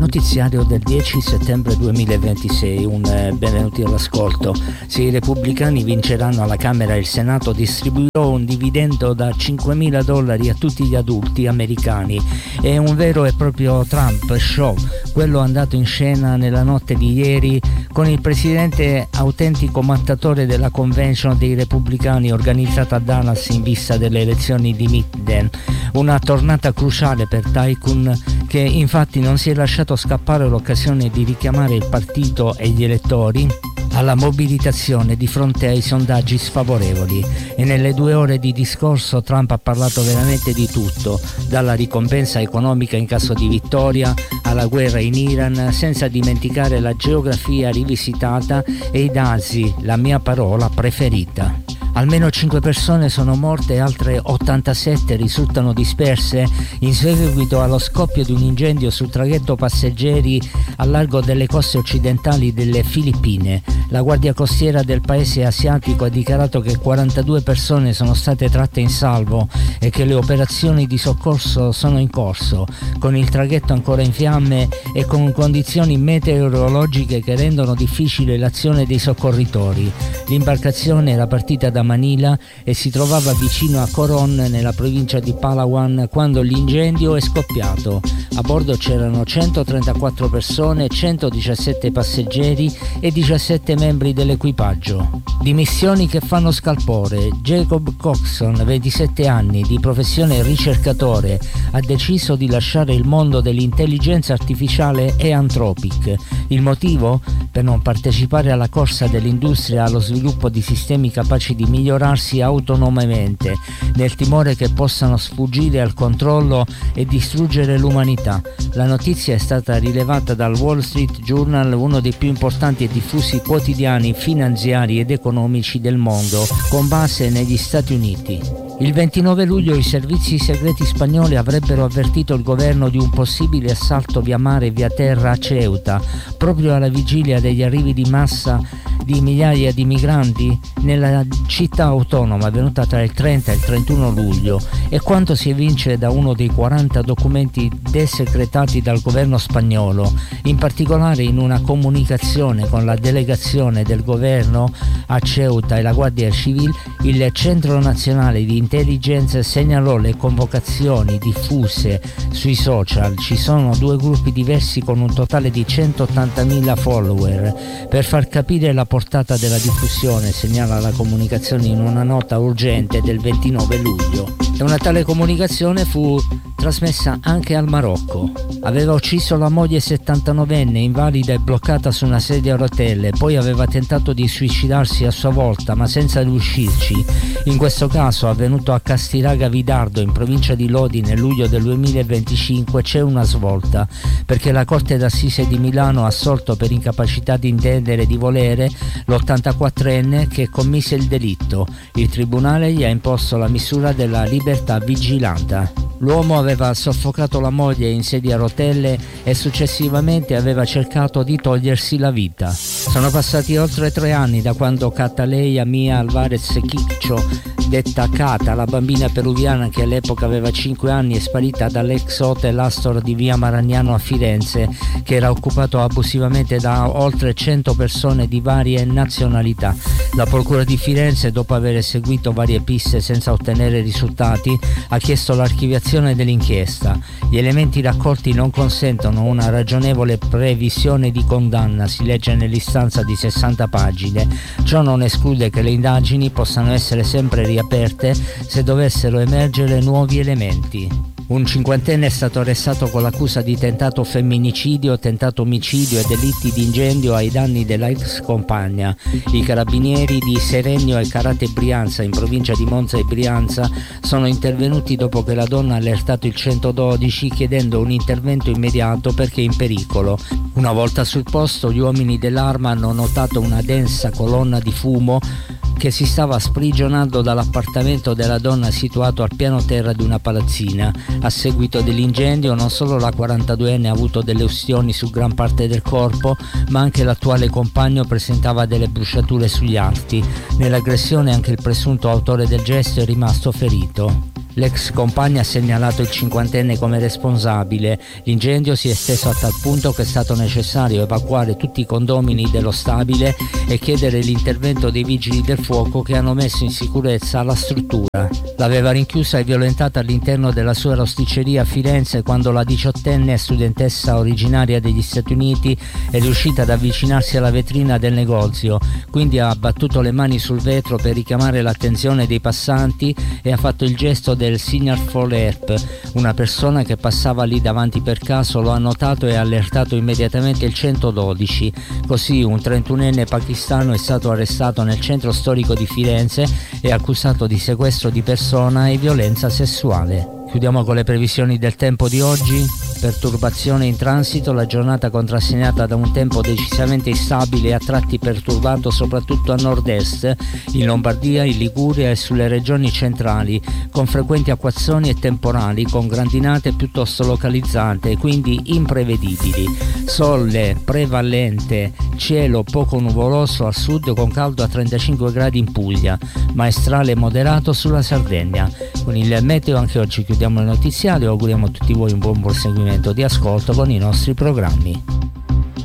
notiziario del 10 settembre 2026, benvenuti all'ascolto. Se i repubblicani vinceranno alla Camera e il Senato distribuirò un dividendo da $5.000 a tutti gli adulti americani. È un vero e proprio Trump show, quello andato in scena nella notte di ieri con il presidente autentico mattatore della convention dei repubblicani organizzata a Dallas in vista delle elezioni di midterm. Una tornata cruciale per Tycoon, che infatti non si è lasciato scappare l'occasione di richiamare il partito e gli elettori alla mobilitazione di fronte ai sondaggi sfavorevoli. E nelle 2 ore di discorso Trump ha parlato veramente di tutto, dalla ricompensa economica in caso di vittoria alla guerra in Iran, senza dimenticare la geografia rivisitata e i dazi, la mia parola preferita. Almeno 5 persone sono morte e altre 87 risultano disperse in seguito allo scoppio di un incendio sul traghetto passeggeri al largo delle coste occidentali delle Filippine. La Guardia Costiera del paese asiatico ha dichiarato che 42 persone sono state tratte in salvo e che le operazioni di soccorso sono in corso, con il traghetto ancora in fiamme e con condizioni meteorologiche che rendono difficile l'azione dei soccorritori. L'imbarcazione era partita da Manila e si trovava vicino a Coron nella provincia di Palawan quando l'incendio è scoppiato. A bordo c'erano 134 persone, 117 passeggeri e 17 membri dell'equipaggio. Dimissioni che fanno scalpore. Jacob Coxon, 27 anni, di professione ricercatore, ha deciso di lasciare il mondo dell'intelligenza artificiale e Anthropic. Il motivo? Per non partecipare alla corsa dell'industria allo sviluppo di sistemi capaci di migliorarsi autonomamente, nel timore che possano sfuggire al controllo e distruggere l'umanità. La notizia è stata rilevata dal Wall Street Journal, uno dei più importanti e diffusi quotidiani finanziari ed economici del mondo, con base negli Stati Uniti. Il 29 luglio i servizi segreti spagnoli avrebbero avvertito il governo di un possibile assalto via mare e via terra a Ceuta, proprio alla vigilia degli arrivi di massa di migliaia di migranti nella città autonoma avvenuta tra il 30 e il 31 luglio, e quanto si evince da uno dei 40 documenti desecretati dal governo spagnolo. In particolare, in una comunicazione con la delegazione del governo a Ceuta e la Guardia Civile, il Centro Nazionale di Intelligence segnalò le convocazioni diffuse sui social. Ci sono 2 gruppi diversi con un totale di 180.000 follower. Per far capire la portata della diffusione, segnala la comunicazione in una nota urgente del 29 luglio. E una tale comunicazione fu trasmessa anche al Marocco. Aveva ucciso la moglie 79enne, invalida e bloccata su una sedia a rotelle, poi aveva tentato di suicidarsi a sua volta, ma senza riuscirci. In questo caso, avvenuto a Castiraga Vidardo, in provincia di Lodi, nel luglio del 2025, c'è una svolta, perché la Corte d'Assise di Milano ha assolto per incapacità di intendere e di volere l'84enne che commise il delitto. Il tribunale gli ha imposto la misura della libertà vigilata. L'uomo aveva soffocato la moglie in sedia a rotelle e successivamente aveva cercato di togliersi la vita. Sono passati oltre 3 anni da quando Cataleya Mia Alvarez Quicho, detta Cata, la bambina peruviana che all'epoca aveva 5 anni, è sparita dall'ex hotel Astor di via Maragnano a Firenze, che era occupato abusivamente da oltre 100 persone di varie nazionalità. La procura di Firenze, dopo aver eseguito varie piste senza ottenere risultati, ha chiesto l'archiviazione dell'inchiesta. Gli elementi raccolti non consentono una ragionevole previsione di condanna, si legge nell'istanza di 60 pagine. Ciò non esclude che le indagini possano essere sempre riaperte se dovessero emergere nuovi elementi. Un 50enne è stato arrestato con l'accusa di tentato femminicidio, tentato omicidio e delitti di incendio ai danni della ex compagna. I carabinieri di Serenio e Carate Brianza, in provincia di Monza e Brianza, sono intervenuti dopo che la donna ha allertato il 112 chiedendo un intervento immediato perché in pericolo. Una volta sul posto, gli uomini dell'Arma hanno notato una densa colonna di fumo che si stava sprigionando dall'appartamento della donna situato al piano terra di una palazzina. A seguito dell'incendio non solo la 42enne ha avuto delle ustioni su gran parte del corpo, ma anche l'attuale compagno presentava delle bruciature sugli arti. Nell'aggressione anche il presunto autore del gesto è rimasto ferito. L'ex compagna ha segnalato il 50enne come responsabile. L'incendio si è esteso a tal punto che è stato necessario evacuare tutti i condomini dello stabile e chiedere l'intervento dei vigili del fuoco che hanno messo in sicurezza la struttura. L'aveva rinchiusa e violentata all'interno della sua rosticceria a Firenze quando la 18enne studentessa originaria degli Stati Uniti è riuscita ad avvicinarsi alla vetrina del negozio, quindi ha battuto le mani sul vetro per richiamare l'attenzione dei passanti e ha fatto il gesto del Signal for Help. Una persona che passava lì davanti per caso lo ha notato e ha allertato immediatamente il 112. Così un 31enne pakistano è stato arrestato nel centro storico di Firenze e accusato di sequestro di persona e violenza sessuale. Chiudiamo con le previsioni del tempo di oggi. Perturbazione in transito, la giornata contrassegnata da un tempo decisamente instabile e a tratti perturbato soprattutto a nord-est, in Lombardia, in Liguria e sulle regioni centrali, con frequenti acquazzoni e temporali, con grandinate piuttosto localizzate, quindi imprevedibili. Sole prevalente, cielo poco nuvoloso al sud con caldo a 35 gradi in Puglia, maestrale moderato sulla Sardegna. Con il meteo anche oggi chiudiamo il notiziario e auguriamo a tutti voi un buon proseguimento di ascolto con i nostri programmi.